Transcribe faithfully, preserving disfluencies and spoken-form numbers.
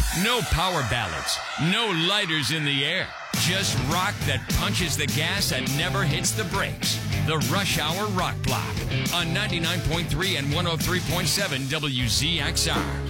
No power ballads, no lighters in the air. Just rock that punches the gas and never hits the brakes. The Rush Hour Rock Block on ninety-nine point three and one oh three point seven W Z X R.